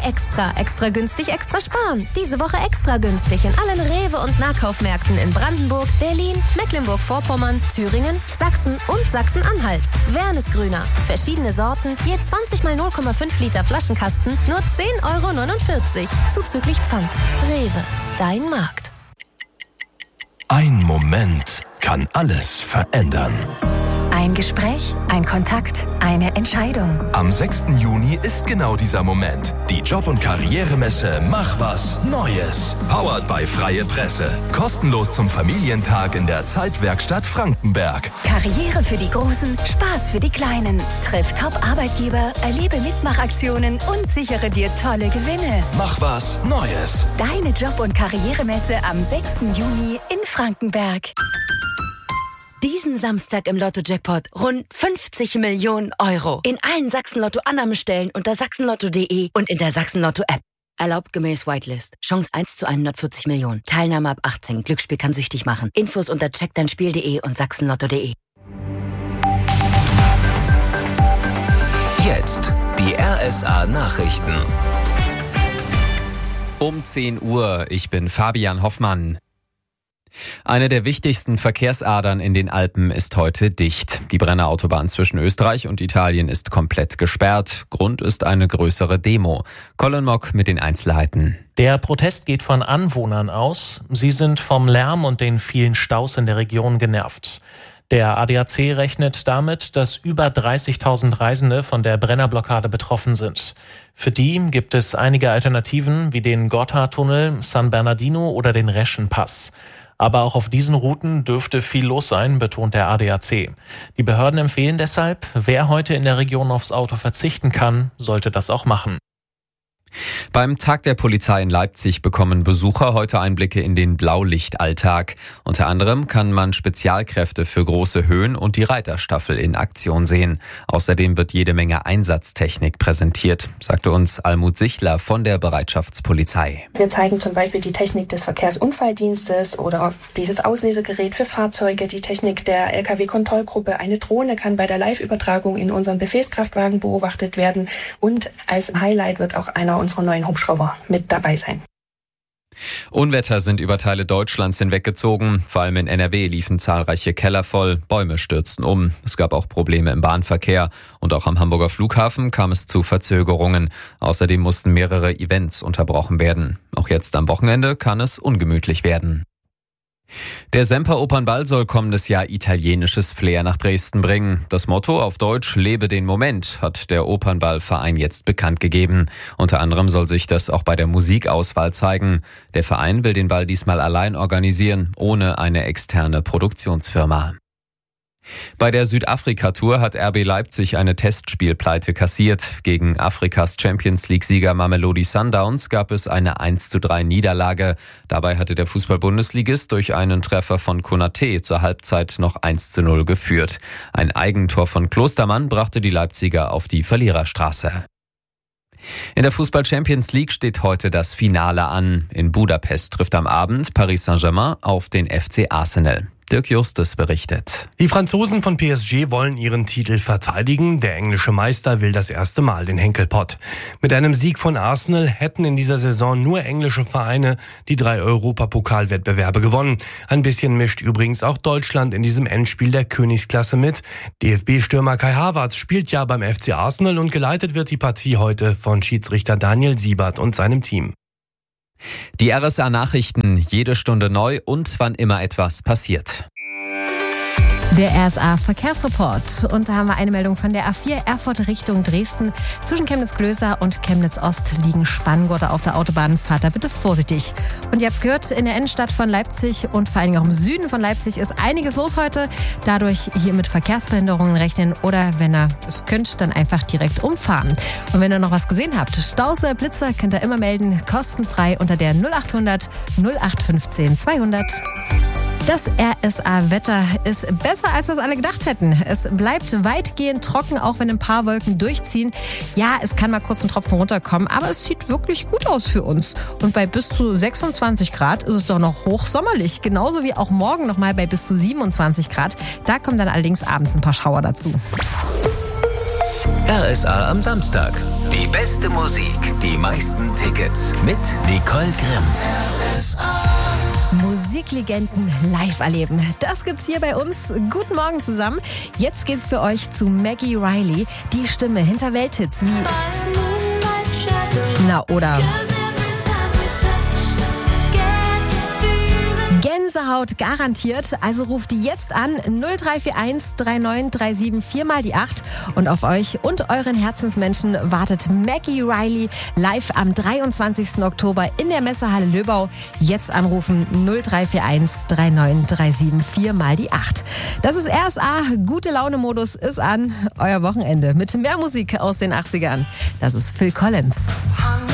Extra. Extra günstig, extra sparen. Diese Woche extra günstig in allen Rewe- und Nahkaufmärkten in Brandenburg, Berlin, Mecklenburg-Vorpommern, Thüringen, Sachsen und Sachsen-Anhalt. Wernesgrüner. Verschiedene Sorten, je 20 mal 0,5 Liter Flaschenkasten, nur 10,49 €. Zuzüglich Pfand. Rewe. Dein Markt. Ein Moment kann alles verändern. Ein Gespräch, ein Kontakt, eine Entscheidung. Am 6. Juni ist genau dieser Moment. Die Job- und Karrieremesse Mach was Neues. Powered by Freie Presse. Kostenlos zum Familientag in der Zeitwerkstatt Frankenberg. Karriere für die Großen, Spaß für die Kleinen. Triff Top-Arbeitgeber, erlebe Mitmachaktionen und sichere dir tolle Gewinne. Mach was Neues. Deine Job- und Karrieremesse am 6. Juni in Frankenberg. Diesen Samstag im Lotto-Jackpot rund 50 Millionen €. In allen Sachsen-Lotto-Annahmestellen unter sachsenlotto.de und in der Sachsen-Lotto-App. Erlaubt gemäß Whitelist. Chance 1 zu 140 Millionen. Teilnahme ab 18. Glücksspiel kann süchtig machen. Infos unter checkdeinspiel.de und sachsenlotto.de. Jetzt die RSA Nachrichten. Um 10 Uhr, ich bin Fabian Hoffmann. Eine der wichtigsten Verkehrsadern in den Alpen ist heute dicht. Die Brennerautobahn zwischen Österreich und Italien ist komplett gesperrt. Grund ist eine größere Demo. Colin Mock mit den Einzelheiten. Der Protest geht von Anwohnern aus. Sie sind vom Lärm und den vielen Staus in der Region genervt. Der ADAC rechnet damit, dass über 30.000 Reisende von der Brennerblockade betroffen sind. Für die gibt es einige Alternativen wie den Gotthardtunnel, San Bernardino oder den Reschenpass. Aber auch auf diesen Routen dürfte viel los sein, betont der ADAC. Die Behörden empfehlen deshalb, wer heute in der Region aufs Auto verzichten kann, sollte das auch machen. Beim Tag der Polizei in Leipzig bekommen Besucher heute Einblicke in den Blaulichtalltag. Unter anderem kann man Spezialkräfte für große Höhen und die Reiterstaffel in Aktion sehen. Außerdem wird jede Menge Einsatztechnik präsentiert, sagte uns Almut Sichler von der Bereitschaftspolizei. Wir zeigen zum Beispiel die Technik des Verkehrsunfalldienstes oder dieses Auslesegerät für Fahrzeuge, die Technik der LKW-Kontrollgruppe. Eine Drohne kann bei der Live-Übertragung in unseren Befehlskraftwagen beobachtet werden und als Highlight wird auch einer unserer neuen Hubschrauber mit dabei sein. Unwetter sind über Teile Deutschlands hinweggezogen. Vor allem in NRW liefen zahlreiche Keller voll, Bäume stürzten um. Es gab auch Probleme im Bahnverkehr und auch am Hamburger Flughafen kam es zu Verzögerungen. Außerdem mussten mehrere Events unterbrochen werden. Auch jetzt am Wochenende kann es ungemütlich werden. Der Semper Opernball soll kommendes Jahr italienisches Flair nach Dresden bringen. Das Motto auf Deutsch „Lebe den Moment" hat der Opernballverein jetzt bekannt gegeben. Unter anderem soll sich das auch bei der Musikauswahl zeigen. Der Verein will den Ball diesmal allein organisieren, ohne eine externe Produktionsfirma. Bei der Südafrika-Tour hat RB Leipzig eine Testspielpleite kassiert. Gegen Afrikas Champions-League-Sieger Mamelodi Sundowns gab es eine 1:3 Niederlage. Dabei hatte der Fußball-Bundesligist durch einen Treffer von Konaté zur Halbzeit noch 1:0 geführt. Ein Eigentor von Klostermann brachte die Leipziger auf die Verliererstraße. In der Fußball-Champions League steht heute das Finale an. In Budapest trifft am Abend Paris Saint-Germain auf den FC Arsenal. Dirk Justus berichtet. Die Franzosen von PSG wollen ihren Titel verteidigen. Der englische Meister will das erste Mal den Henkelpott. Mit einem Sieg von Arsenal hätten in dieser Saison nur englische Vereine die 3 Europapokalwettbewerbe gewonnen. Ein bisschen mischt übrigens auch Deutschland in diesem Endspiel der Königsklasse mit. DFB-Stürmer Kai Havertz spielt ja beim FC Arsenal und geleitet wird die Partie heute von Schiedsrichter Daniel Siebert und seinem Team. Die RSA-Nachrichten, jede Stunde neu und wann immer etwas passiert. Der RSA-Verkehrsreport. Und da haben wir eine Meldung von der A4 Erfurt Richtung Dresden. Zwischen Chemnitz-Glöser und Chemnitz-Ost liegen Spanngurte auf der Autobahn. Fahrt da bitte vorsichtig. Und jetzt gehört, in der Innenstadt von Leipzig und vor allen Dingen auch im Süden von Leipzig ist einiges los heute. Dadurch hier mit Verkehrsbehinderungen rechnen oder, wenn ihr es könnt, dann einfach direkt umfahren. Und wenn ihr noch was gesehen habt, Staus, Blitzer, könnt ihr immer melden. Kostenfrei unter der 0800 0815 200. Das RSA-Wetter ist besser, als das alle gedacht hätten. Es bleibt weitgehend trocken, auch wenn ein paar Wolken durchziehen. Ja, es kann mal kurz ein Tropfen runterkommen, aber es sieht wirklich gut aus für uns. Und bei bis zu 26 Grad ist es doch noch hochsommerlich. Genauso wie auch morgen nochmal bei bis zu 27 Grad. Da kommen dann allerdings abends ein paar Schauer dazu. RSA am Samstag. Die beste Musik, die meisten Tickets mit Nicole Grimm. Musiklegenden live erleben. Das gibt's hier bei uns. Guten Morgen zusammen. Jetzt geht's für euch zu Maggie Reilly, die Stimme hinter Welthits wie oder Gänsehaut garantiert, also ruft die jetzt an 0341 3937 4 mal die 8 und auf euch und euren Herzensmenschen wartet Maggie Reilly live am 23. Oktober in der Messehalle Löbau. Jetzt anrufen 0341 3937 4 mal die 8. Das ist RSA, gute Laune Modus ist an, euer Wochenende mit mehr Musik aus den 80ern. Das ist Phil Collins.